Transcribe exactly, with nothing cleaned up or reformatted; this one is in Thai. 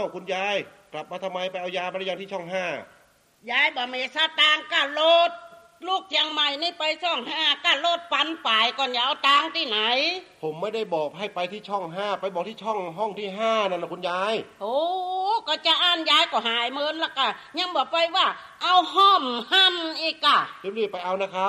คุณยายกลับมาทำไมไปเอายามาหรือยังที่ช่องห้ายายบ่มีสตางค์ก็โลดลูกเชียงใหม่นี่ไปช่องห้าก็โลดปันป่ายก่อนอย่าเอาตังค์ที่ไหนผมไม่ได้บอกให้ไปที่ช่องห้าไปบอกที่ช่องห้องที่ห้านั่นนะคุณยายโอ้ก็จะอ่านยายก็หายเมินละกะยังบอกไปว่าเอาห้อมห้ำอีกอะรีบๆไปเอานะครับ